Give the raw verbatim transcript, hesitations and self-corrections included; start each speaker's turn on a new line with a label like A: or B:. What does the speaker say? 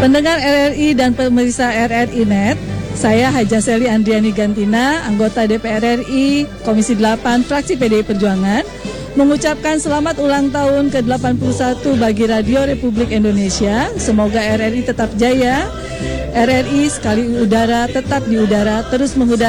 A: Pendengar R R I dan pemirsa R R I Net, saya Haja Seli Andriani Gantina, anggota D P R R I Komisi delapan Fraksi P D I Perjuangan, mengucapkan selamat ulang tahun ke delapan puluh satu bagi Radio Republik Indonesia. Semoga R R I tetap jaya, R R I sekali udara tetap di udara, terus mengudara.